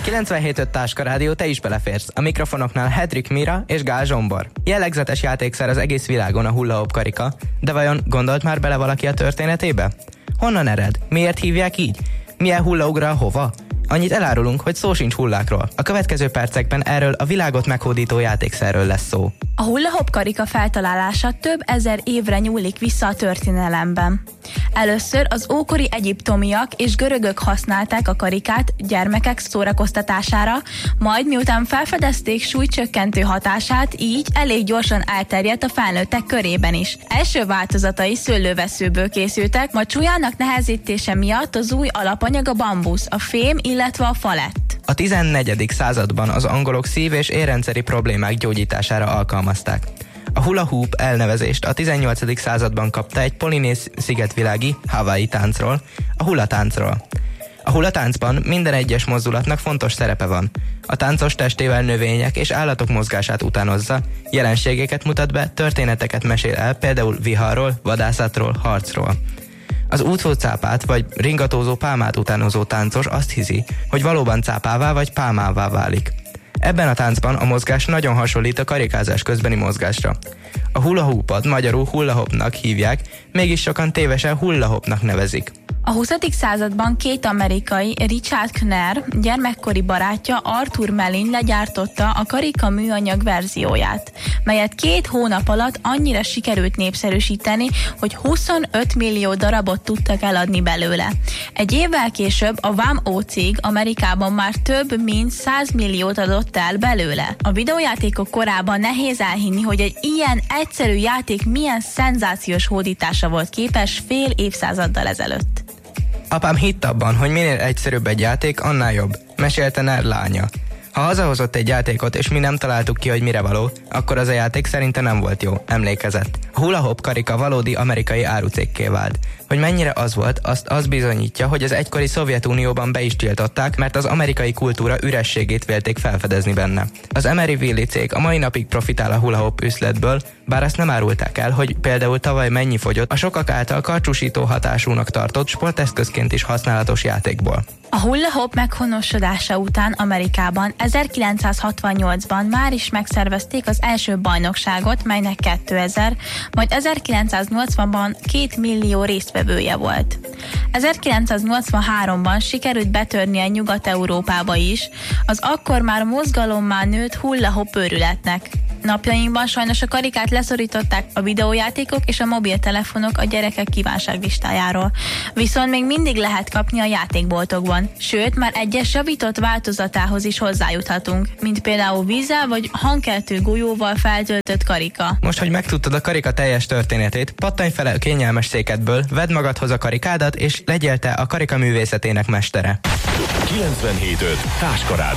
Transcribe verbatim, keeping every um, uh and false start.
kilencvenhét öt Táska Rádió, te is beleférsz. A mikrofonoknál Hedrik Mira és Gál Zsombor. Jellegzetes játékszer az egész világon a hula-hop karika, de vajon gondolt már bele valaki a történetébe? Honnan ered? Miért hívják így? Milyen hullaugral hova? Annyit elárulunk, hogy szó sincs hullákról. A következő percekben erről a világot meghódító játékszerről lesz szó. A hula-hop karika feltalálása több ezer évre nyúlik vissza a történelemben. Először az ókori egyiptomiak és görögök használták a karikát gyermekek szórakoztatására, majd miután felfedezték súlycsökkentő hatását, így elég gyorsan elterjedt a felnőttek körében is. Első változatai szőlőveszőből készültek, majd súlyának nehezítése miatt az új alapanyag a bambusz, a fém, illetve a fa lett. A tizennegyedik században az angolok szív- és érrendszeri problémák gyógyítására alkalmazták. A hula hoop elnevezést a tizennyolcadik században kapta egy polinéz szigetvilági Hawaii táncról, a hula táncról. A hula táncban minden egyes mozdulatnak fontos szerepe van. A táncos testével növények és állatok mozgását utánozza, jelenségeket mutat be, történeteket mesél el, például viharról, vadászatról, harcról. Az útszó cápát vagy ringatózó pálmát utánozó táncos azt hiszi, hogy valóban cápává vagy pálmává válik. Ebben a táncban a mozgás nagyon hasonlít a karikázás közbeni mozgásra. A hula hoopot magyarul hullahopnak hívják, mégis sokan tévesen hullahopnak nevezik. A huszadik században két amerikai, Richard Kner gyermekkori barátja Arthur Mellin legyártotta a karika műanyag verzióját, melyet két hónap alatt annyira sikerült népszerűsíteni, hogy huszonöt millió darabot tudtak eladni belőle. Egy évvel később a Wham-O cég Amerikában már több mint száz milliót adott el belőle. A videójátékok korában nehéz elhinni, hogy egy ilyen egyszerű játék milyen szenzációs hódításra volt képes fél évszázaddal ezelőtt. Apám hitt abban, hogy minél egyszerűbb egy játék, annál jobb, mesélte Ner lánya. Ha hazahozott egy játékot, és mi nem találtuk ki, hogy mire való, akkor az a játék szerinte nem volt jó, emlékezett. A hula-hop karika valódi amerikai árucikké vált. Hogy mennyire az volt, azt az bizonyítja, hogy az egykori Szovjetunióban be is tiltották, mert az amerikai kultúra ürességét vélték felfedezni benne. Az Emeryville cég a mai napig profitál a hula-hop üzletből, bár azt nem árulták el, hogy például tavaly mennyi fogyott a sokak által karcsúsító hatásúnak tartott sporteszközként is használatos játékból. A hula-hop meghonosodása után Amerikában ezerkilencszázhatvannyolcban már is megszervezték az első bajnokságot, melynek kétezer, majd ezerkilencszáznyolcvanban két millió résztvevője volt. ezerkilencszáznyolcvanháromban sikerült betörnie Nyugat-Európába is, az akkor már mozgalommá nőtt hula-hop őrületnek. Napjainkban sajnos a karikát leszorították a videójátékok és a mobiltelefonok a gyerekek kívánságlistájáról. Viszont még mindig lehet kapni a játékboltokban, sőt, már egyes javított változatához is hozzájuthatunk, mint például vízzel vagy hangkeltő golyóval feltöltött karika. Most, hogy megtudtad a karika teljes történetét, pattanj fel a kényelmes székedből, vedd magadhoz a karikádat, és legyél te a karika művészetének mestere. kilencvenhét öt Táska Rádió.